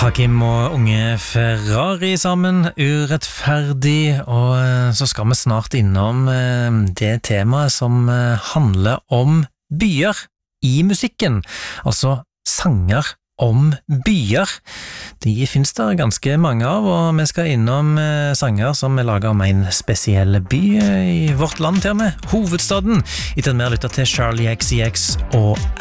Hakim og Unge Ferrari sammen, urettferdig, og så skal vi snart innom det temaet som handler om byer i musikken, altså sanger om byer. De finnes det ganske mange av, og vi skal innom sanger som er laget om en spesiell by i vårt land til og med, hovedstaden, etter at vi har lyttet til Charlie XCX og